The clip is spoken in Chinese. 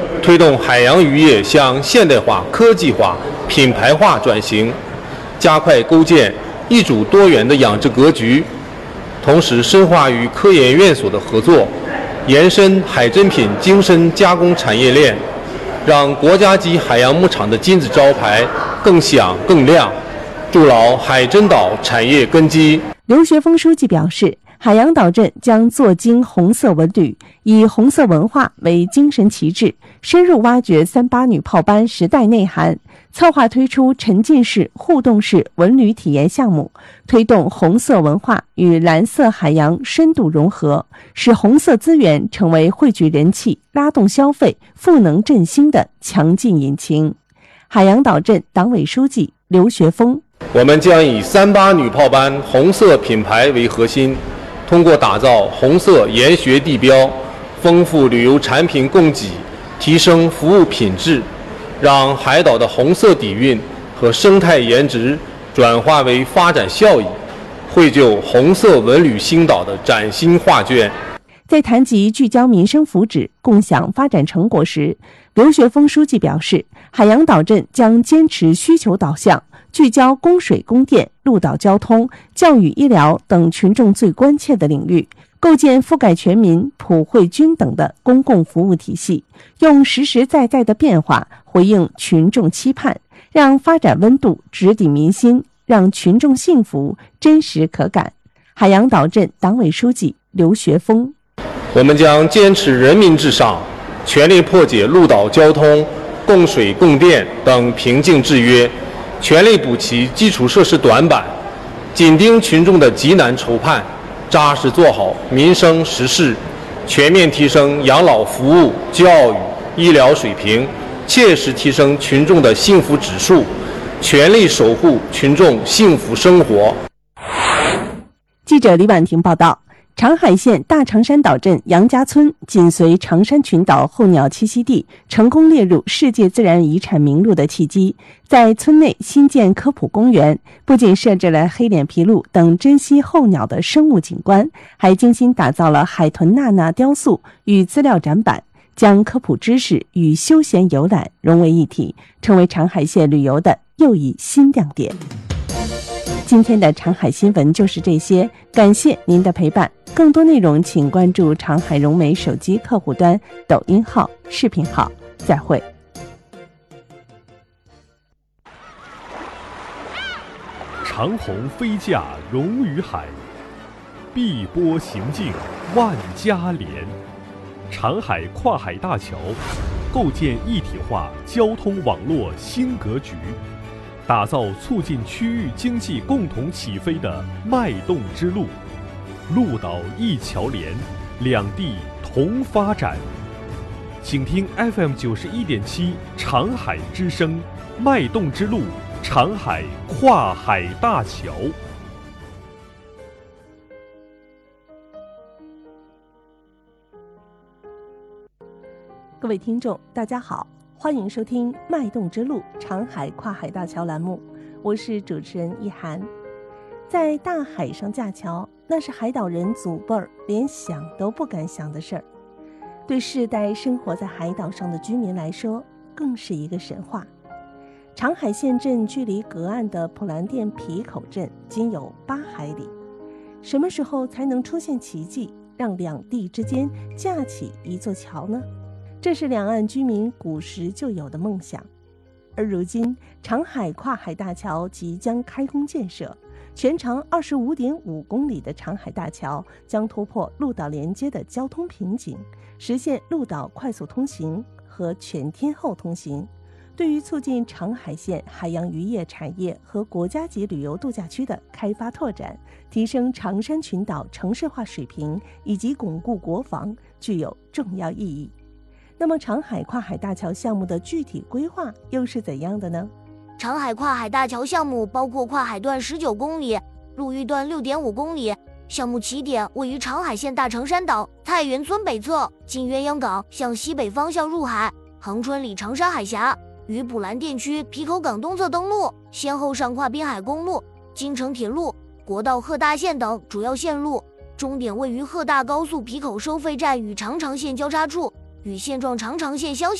推动海洋渔业向现代化、科技化、品牌化转型，加快构建一主多元的养殖格局，同时深化与科研院所的合作，延伸海珍品精深加工产业链，让国家级海洋牧场的金字招牌更响更亮，筑牢海珍岛产业根基。 刘学峰书记表示，海洋岛镇将做精红色文旅，以红色文化为精神旗帜，深入挖掘38女炮班时代内涵，策划推出沉浸式、互动式文旅体验项目，推动红色文化与蓝色海洋深度融合，使红色资源成为汇聚人气、拉动消费、赋能振兴的强劲引擎。海洋岛镇党委书记刘学峰： 我们将以38女炮班红色品牌为核心，通过打造红色研学地标，丰富旅游产品供给，提升服务品质，让海岛的红色底蕴和生态颜值转化为发展效益，绘就红色文旅新岛的崭新画卷。 在谈及聚焦民生福祉、共享发展成果时，刘学峰书记表示，海洋岛镇将坚持需求导向，聚焦供水、供电、陆岛交通、教育、医疗等群众最关切的领域，构建覆盖全民、普惠均等的公共服务体系，用实实在在的变化回应群众期盼，让发展温度直抵民心，让群众幸福真实可感。海洋岛镇党委书记刘学峰： 我们将坚持人民至上，全力破解陆岛交通、供水供电等瓶颈制约，全力补齐基础设施短板，紧盯群众的急难愁盼，扎实做好民生实事，全面提升养老服务、教育、医疗水平，切实提升群众的幸福指数，全力守护群众幸福生活。 记者李婉婷报道，长海县大长山岛镇杨家村紧随长山群岛候鸟栖息地成功列入世界自然遗产名录的契机，在村内新建科普公园，不仅设置了黑脸琵鹭等珍稀候鸟的生物景观，还精心打造了海豚娜娜雕塑与资料展板，将科普知识与休闲游览融为一体，成为长海县旅游的又一新亮点。今天的长海新闻就是这些，感谢您的陪伴。更多内容请关注长海融媒手机客户端、抖音号、视频号。再会。 长虹飞架融于海，碧波行径万家连。长海跨海大桥构建一体化交通网络新格局，打造促进区域经济共同起飞的脉动之路，陆岛一桥连，两地同发展。请听 FM91.7 长海之声，脉动之路，长海跨海大桥。 各位听众，大家好，欢迎收听《脉动之路·长海跨海大桥》栏目，我是主持人一涵。在大海上架桥，那是海岛人祖辈儿连想都不敢想的事儿，对世代生活在海岛上的居民来说，更是一个神话。长海县镇距离隔岸的普兰店皮口镇仅有8海里，什么时候才能出现奇迹，让两地之间架起一座桥呢？这是两岸居民古时就有的梦想，而如今长海跨海大桥即将开工建设，全长25.5公里的长海大桥将突破陆岛连接的交通瓶颈，实现陆岛快速通行和全天候通行，对于促进长海县海洋渔业产业和国家级旅游度假区的开发拓展，提升长山群岛城市化水平以及巩固国防具有重要意义。那么长海跨海大桥项目的具体规划又是怎样的呢？ 长海跨海大桥项目包括跨海段19公里，陆域段6.5公里。项目起点位于长海县大长山岛太原村北侧，经鸳鸯港向西北方向入海，恒春里长沙海峡，于普兰店区皮口港东侧登陆，先后上跨滨海公路、京承铁路、国道鹤大线等主要线路，终点位于鹤大高速皮口收费站与长长线交叉处，与现状长长线相